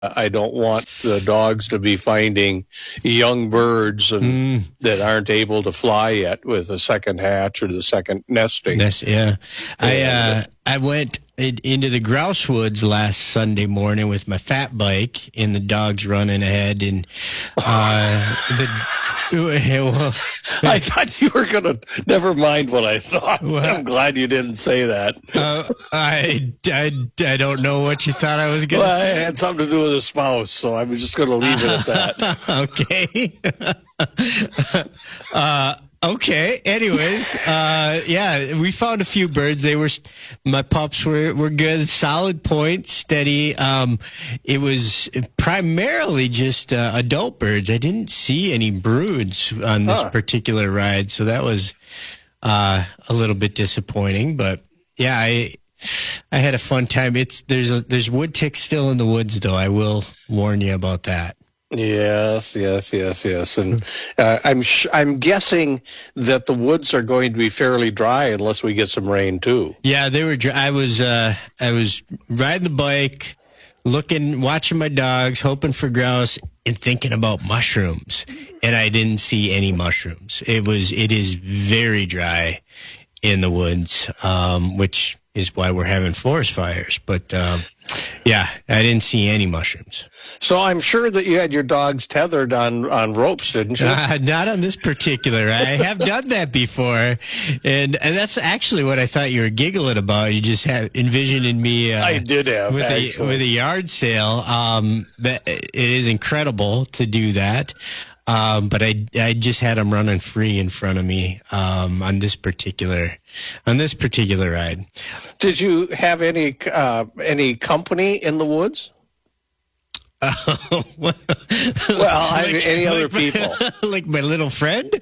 I don't want the dogs to be finding young birds and that aren't able to fly yet with the second hatch or the second nesting. Yeah. I went into the grouse woods last Sunday morning with my fat bike, and the dogs running ahead, and I thought you were going to. Never mind what I thought. Well, I'm glad you didn't say that. I don't know what you thought I was going to say. It had something to do with a spouse, so I was just going to leave it at that. Okay. Okay. Anyways, yeah, we found a few birds. My pups were good, solid points, steady. It was primarily just adult birds. I didn't see any broods on this particular ride, so that was a little bit disappointing. But yeah, I had a fun time. There's wood ticks still in the woods, though. I will warn you about that. Yes. And I'm guessing that the woods are going to be fairly dry unless we get some rain too. Yeah, they were dry. I was riding the bike, watching my dogs, hoping for grouse, and thinking about mushrooms. And I didn't see any mushrooms. It is very dry in the woods, which is why we're having forest fires. But yeah, I didn't see any mushrooms. So I'm sure that you had your dogs tethered on ropes, didn't you? Not on this particular. I have done that before, and that's actually what I thought you were giggling about. You just have envisioning me. I did have with a yard sale. That it is incredible to do that. But I just had them running free in front of me on this particular ride. Did you have any company in the woods? Well, any other people? Like my little friend?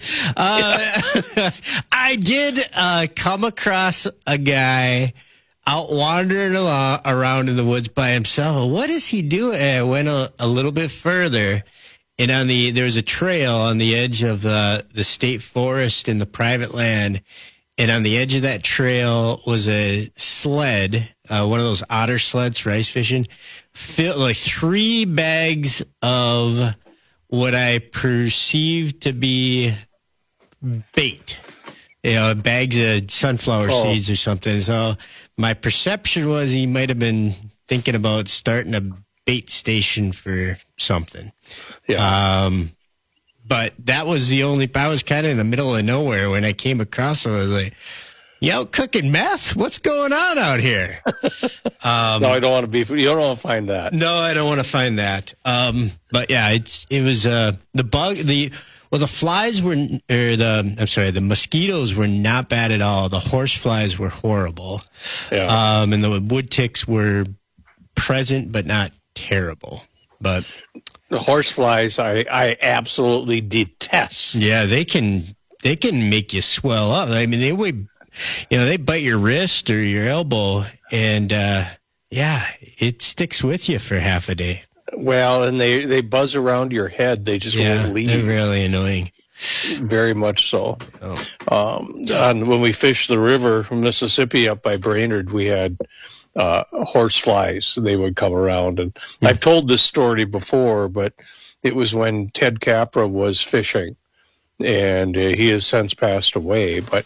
I did come across a guy out wandering around in the woods by himself. What is he doing? I went a little bit further. And there was a trail on the edge of the state forest and the private land. And on the edge of that trail was a sled, one of those otter sleds for ice fishing, filled like 3 bags of what I perceived to be bait. Bags of sunflower seeds or something. So my perception was he might have been thinking about starting a bait station for something. Yeah. But that was I was kind of in the middle of nowhere when I came across him. I was like, you out cooking meth? What's going on out here? No, I don't want to be, you don't want to find that. No, I don't want to find that. But yeah, it was, the flies were, the mosquitoes were not bad at all. The horse flies were horrible. Yeah. And the wood ticks were present, but not terrible. But the horse flies, I absolutely detest. Yeah, they can make you swell up. I mean, they bite your wrist or your elbow, and yeah, it sticks with you for half a day. Well, and they buzz around your head. They just won't leave. They're really annoying. Very much so. When we fished the river from Mississippi up by Brainerd, we had horse flies. They would come around, and I've told this story before, but it was when Ted Capra was fishing, and he has since passed away. But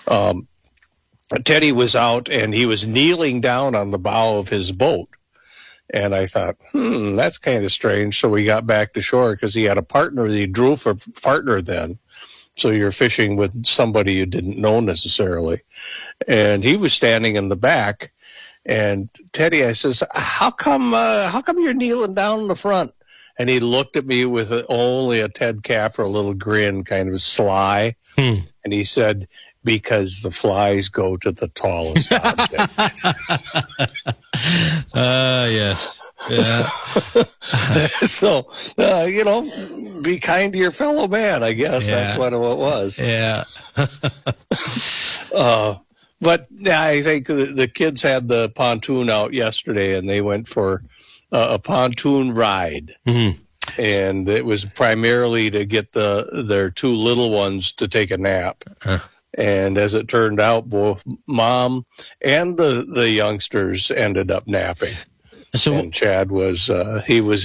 Teddy was out, and he was kneeling down on the bow of his boat, and I thought, that's kind of strange. So we got back to shore because he had a partner. He drew for partner then. So you're fishing with somebody you didn't know necessarily, and he was standing in the back. And Teddy, I says, how come you're kneeling down in the front? And he looked at me with only a Ted Capra little grin, kind of sly. And he said, because the flies go to the tallest object. Yes. Yeah. So, be kind to your fellow man, I guess. Yeah. That's what it was. Yeah. But I think the kids had the pontoon out yesterday, and they went for a pontoon ride. Mm-hmm. And it was primarily to get their 2 little ones to take a nap. And as it turned out, both mom and the youngsters ended up napping. So and Chad was he was